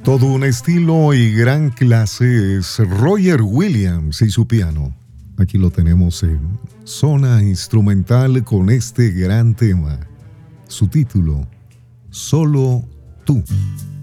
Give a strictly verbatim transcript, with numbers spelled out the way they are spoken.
Todo un estilo y gran clase es Roger Williams y su piano. Aquí lo tenemos en Zona Instrumental con este gran tema. Su título, Solo Tú.